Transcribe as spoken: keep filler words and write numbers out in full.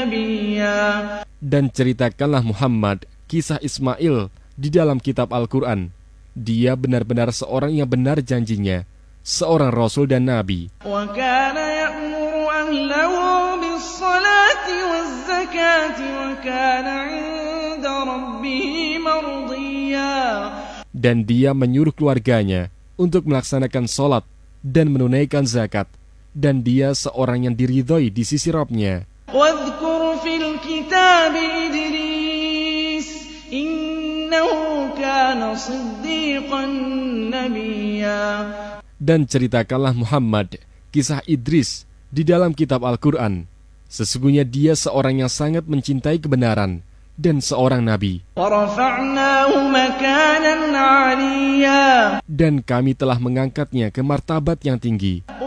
نبيا. Dan ceritakanlah Muhammad kisah Ismail di dalam kitab Al-Quran. Dia benar-benar seorang yang benar janjinya, seorang Rasul dan Nabi. وكان يأمر أهله بالصلاة والزكاة وكان عند ربه مرضيا. Dan dia menyuruh keluarganya untuk melaksanakan sholat dan menunaikan zakat. Dan dia seorang yang diridhoi di sisi Rabb-Nya. واذكر في الكتاب إدريس إنه كان صديقا نبيا. Dan ceritakanlah Muhammad kisah Idris di dalam kitab Al-Quran. Sesungguhnya dia seorang yang sangat mencintai kebenaran dan seorang nabi. وَرَفَعْنَاهُ مَكَانًا عَلِيًّا. Dan kami telah mengangkatnya ke martabat yang tinggi.